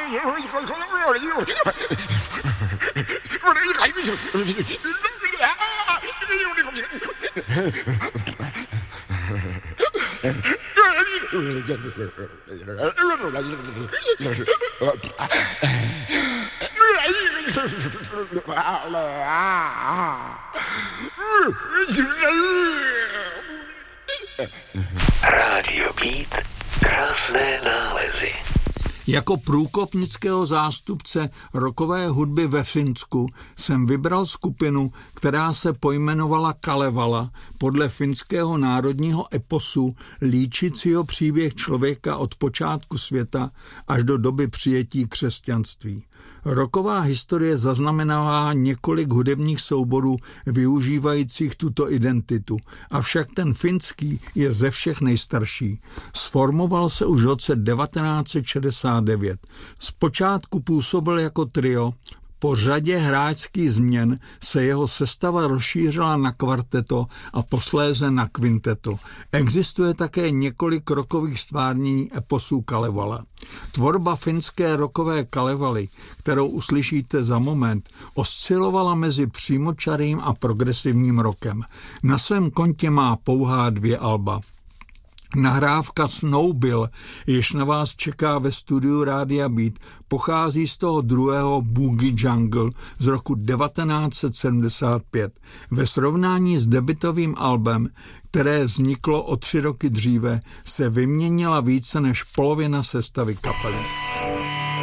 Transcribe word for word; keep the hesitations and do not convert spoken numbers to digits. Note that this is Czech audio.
Rádio Beat, krásné nálezy. Jako průkopnického zástupce rockové hudby ve Finsku jsem vybral skupinu, která se pojmenovala Kalevala podle finského národního eposu líčícího příběh člověka od počátku světa až do doby přijetí křesťanství. Rocková historie zaznamenává několik hudebních souborů využívajících tuto identitu, avšak ten finský je ze všech nejstarší. Sformoval se už v roce devatenáct set šedesát devět. Zpočátku působil jako trio, po řadě hráčských změn se jeho sestava rozšířila na kvarteto a posléze na kvinteto. Existuje také několik rockových stvárnění eposů Kalevala. Tvorba finské rockové Kalevaly, kterou uslyšíte za moment, oscilovala mezi přímočarým a progresivním rockem. Na svém kontě má pouhá dvě alba. Nahrávka Snowbill, jež na vás čeká ve studiu Rádia Beat, pochází z toho druhého Boogie Jungle z roku devatenáct set sedmdesát pět. Ve srovnání s debutovým albem, které vzniklo o tři roky dříve, se vyměnila více než polovina sestavy kapely.